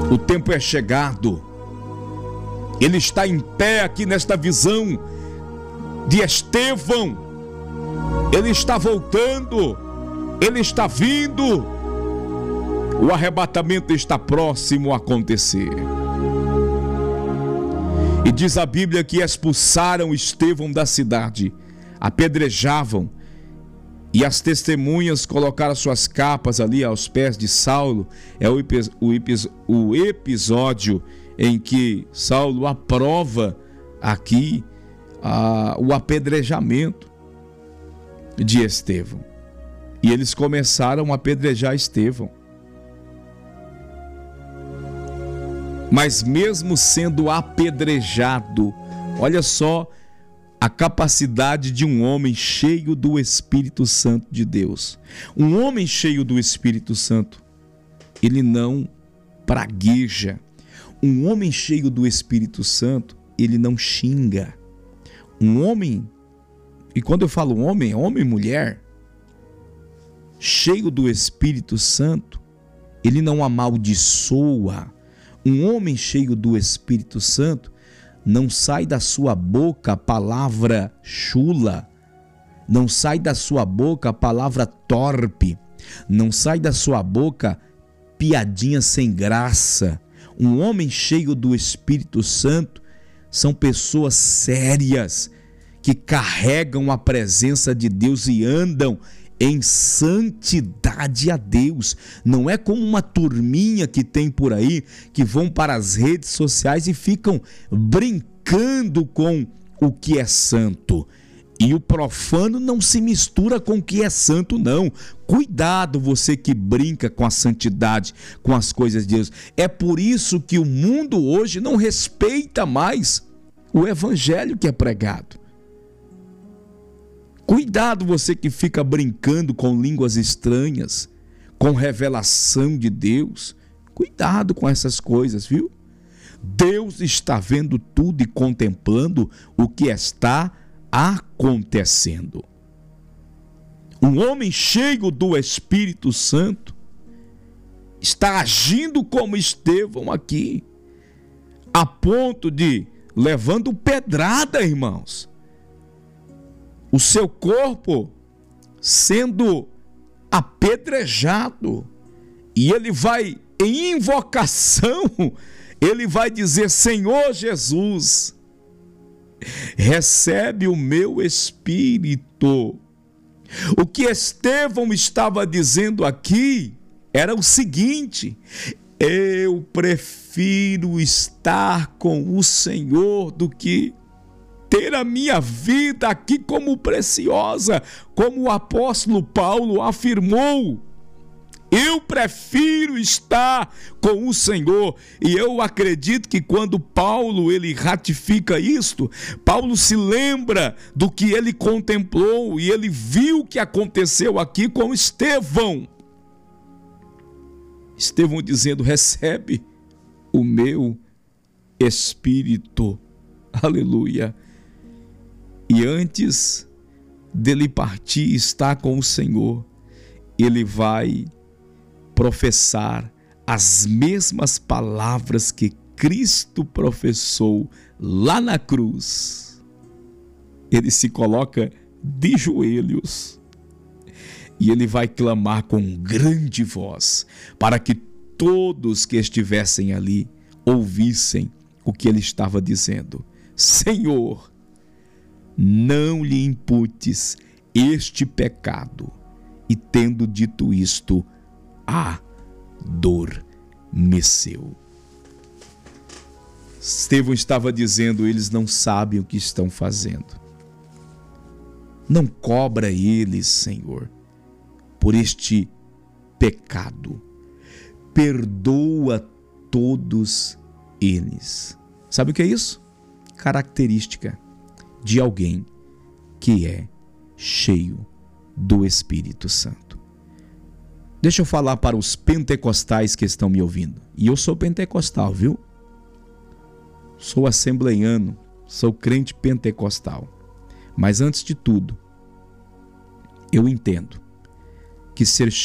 O tempo é chegado. Ele está em pé aqui nesta visão de Estevão. Ele está voltando. Ele está vindo. O arrebatamento está próximo a acontecer. E diz a Bíblia que expulsaram Estevão da cidade, apedrejavam, e as testemunhas colocaram suas capas ali aos pés de Saulo. É o episódio em que Saulo aprova aqui o apedrejamento de Estevão. E eles começaram a apedrejar Estevão. Mas mesmo sendo apedrejado, olha só a capacidade de um homem cheio do Espírito Santo de Deus. Um homem cheio do Espírito Santo, ele não pragueja. Um homem cheio do Espírito Santo, ele não xinga. Um homem, e quando eu falo homem, é homem e mulher, cheio do Espírito Santo, ele não amaldiçoa. Um homem cheio do Espírito Santo, não sai da sua boca a palavra chula, não sai da sua boca a palavra torpe, não sai da sua boca piadinha sem graça. Um homem cheio do Espírito Santo são pessoas sérias, que carregam a presença de Deus e andam em santidade a Deus. Não é como uma turminha que tem por aí, que vão para as redes sociais e ficam brincando com o que é santo. E o profano não se mistura com o que é santo, não. Cuidado, você que brinca com a santidade, com as coisas de Deus. É por isso que o mundo hoje não respeita mais o evangelho que é pregado. Cuidado, você que fica brincando com línguas estranhas, com revelação de Deus. Cuidado com essas coisas, viu? Deus está vendo tudo e contemplando o que está acontecendo. Um homem cheio do Espírito Santo está agindo como Estevão aqui, a ponto de levando pedrada, irmãos. O seu corpo sendo apedrejado, e ele vai em invocação, ele vai dizer: Senhor Jesus, recebe o meu espírito. O que Estevão estava dizendo aqui era o seguinte: eu prefiro estar com o Senhor do que ter a minha vida aqui como preciosa, como o apóstolo Paulo afirmou. Eu prefiro estar com o Senhor. E eu acredito que quando Paulo ele ratifica isto, Paulo se lembra do que ele contemplou e ele viu o que aconteceu aqui com Estevão. Estevão dizendo: recebe o meu espírito. Aleluia. E antes dele partir, estar com o Senhor, ele vai professar as mesmas palavras que Cristo professou lá na cruz. Ele se coloca de joelhos e ele vai clamar com grande voz para que todos que estivessem ali ouvissem o que ele estava dizendo: Senhor, não lhe imputes este pecado. E tendo dito isto, adormeceu. Estevão estava dizendo: eles não sabem o que estão fazendo. Não cobra eles, Senhor, por este pecado. Perdoa todos eles. Sabe o que é isso? Característica de alguém que é cheio do Espírito Santo. Deixa eu falar para os pentecostais que estão me ouvindo. E eu sou pentecostal, viu? Sou assembleiano, sou crente pentecostal. Mas antes de tudo, eu entendo que ser